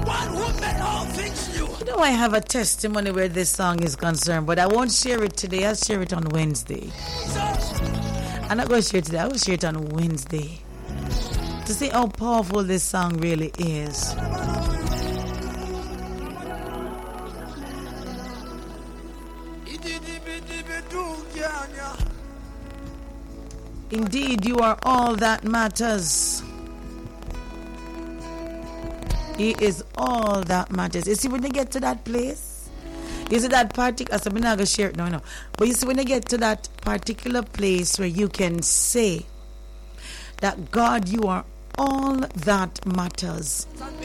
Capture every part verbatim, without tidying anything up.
one who made all things new. You know, I have a testimony where this song is concerned, but I won't share it today. I'll share it on Wednesday. I'm not going to share it today. I will share it on Wednesday to see how powerful this song really is. Indeed, you are all that matters. He is all that matters. You see, when you get to that place, you see that particular, I'm not going to share it, no, no. But you see, when you get to that particular place where you can say that God, you are all that matters,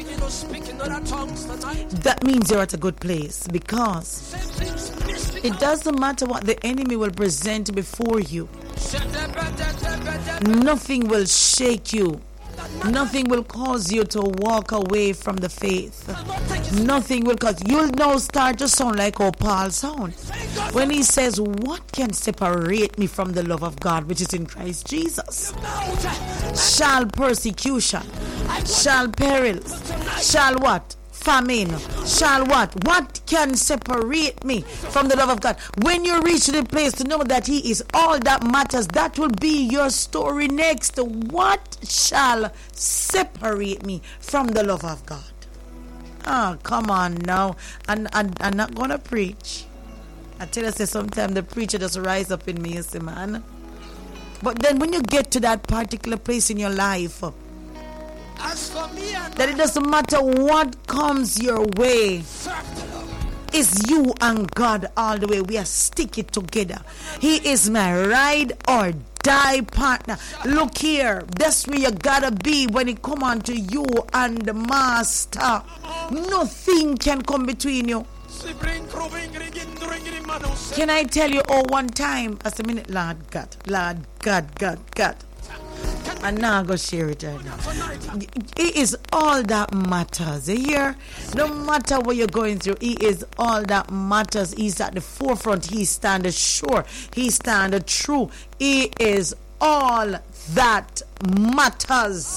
that means you're at a good place, because it doesn't matter what the enemy will present before you. Nothing will shake you. Nothing will cause you to walk away from the faith. Nothing will cause you'll now start to sound like how Paul sounds when he says, what can separate me from the love of God which is in Christ Jesus? Shall persecution, shall perils, shall what? Famine, shall what? What can separate me from the love of God? When you reach the place to know that He is all that matters, that will be your story next. What shall separate me from the love of God? Ah, come on now. And I'm, I'm not going to preach. I tell you, say sometimes the preacher just rise up in me, you see, man. But then when you get to that particular place in your life, as for me and that it doesn't matter what comes your way, it's you and God all the way. We are sticking together. He is my ride or die partner. Look here, that's where you gotta be when it come on to you and the Master. Nothing can come between you. Can I tell you all one time? As a minute, Lord God, Lord God, God, God. And now I'm going to share it right now. It is all that matters. You hear? No matter what you're going through, He is all that matters. He's at the forefront. He stands sure. He stands true. He is all that matters.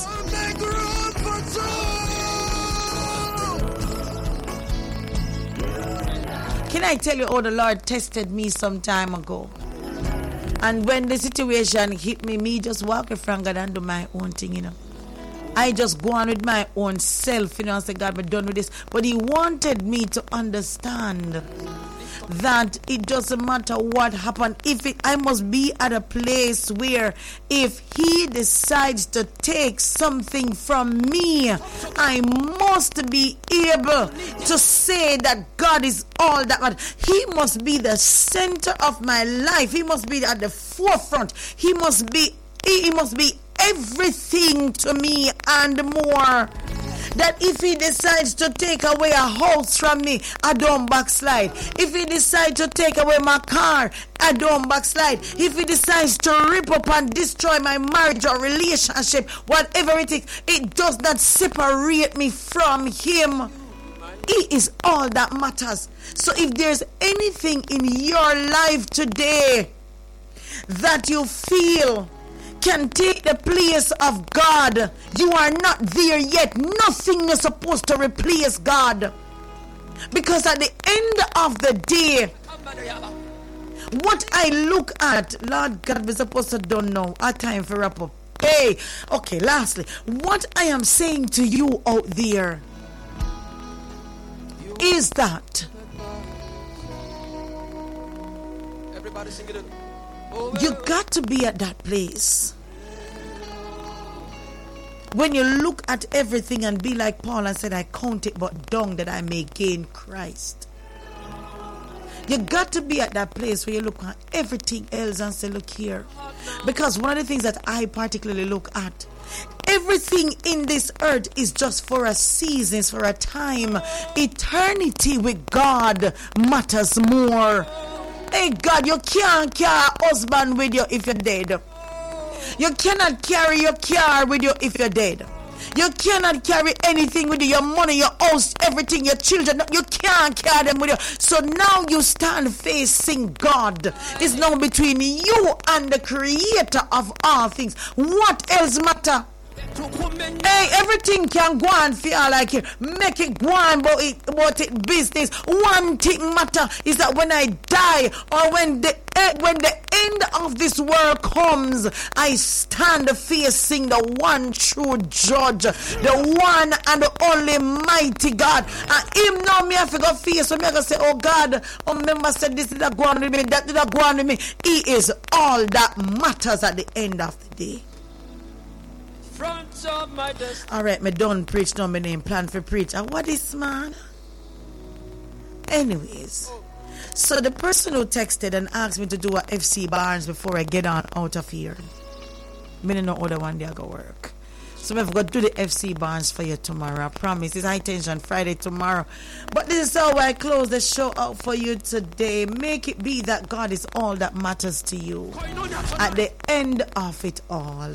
Can I tell you how the Lord tested me some time ago? And when the situation hit me, me just walk in front of God and do my own thing, you know. I just go on with my own self, you know, and say, God, we're done with this. But He wanted me to understand that it doesn't matter what happened. If it, I must be at a place where if He decides to take something from me, I must be able to say that God is all that matters. He must be the center of my life. He must be at the forefront. He must be, he must be everything to me and more. That if He decides to take away a house from me, I don't backslide. If He decides to take away my car, I don't backslide. If He decides to rip up and destroy my marriage or relationship, whatever it is, it does not separate me from Him. He is all that matters. So if there's anything in your life today that you feel can take the place of God, you are not there yet. Nothing is supposed to replace God, because at the end of the day, what I look at, Lord God, we're supposed to don't know our time for wrap up. Hey, okay, lastly, what I am saying to you out there is that everybody sing it. You got to be at that place when you look at everything and be like Paul and said, I count it but dung that I may gain Christ. You got to be at that place where you look at everything else and say, look here. Because one of the things that I particularly look at, everything in this earth is just for a season, for a time. Eternity with God matters more. Hey God, you can't carry a husband with you if you're dead. You cannot carry your car with you if you're dead. You cannot carry anything with you, your money, your house, everything, your children. You can't carry them with you. So now you stand facing God. It's now between you and the Creator of all things. What else matter? Hey, everything can go on feel like it. Make it go on about it, about it business. One thing matter is that when I die or when the when the end of this world comes, I stand facing the one true judge, the one and the only mighty God. And him now me have to go face, so me have to say, oh God, oh remember said this did not go on with me, that did not go on with me. He is all that matters at the end of the day. Alright, me done preach, now my name plan for preach. And what is man? Anyways, so the person who texted and asked me to do a F C Barnes before I get on out of here, me don't know other one they go work. So I've got to do the F C Barnes for you tomorrow. I promise. It's high tension Friday tomorrow. But this is how I close the show out for you today. Make it be that God is all that matters to you. At the end of it all,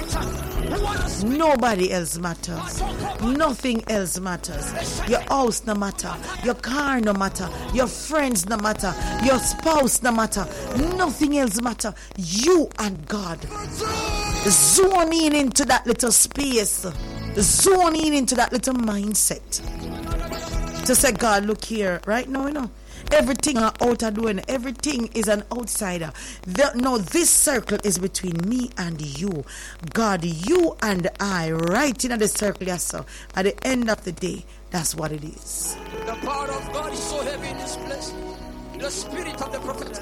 nobody else matters. Nothing else matters. Your house no matter. Your car no matter. Your friends no matter. Your spouse no matter. Nothing else matter. You and God. Zone in into that little space. Zone in into that little mindset. To say, God, look here. Right now, you know, everything I'm out of doing, everything is an outsider. The, no, this circle is between me and you. God, you and I, right in the circle, yes, sir. At the end of the day, that's what it is. The power of God is so heavy in this place. The spirit of the prophet.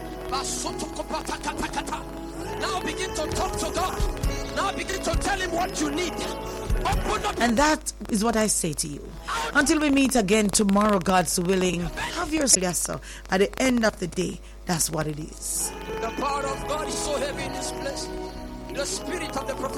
Now begin to talk to God. Now begin to tell him what you need. And that is what I say to you. Until we meet again tomorrow, God's willing, have your yes, at the end of the day, that's what it is. The power of God is so heavy in this place. The spirit of the prophet.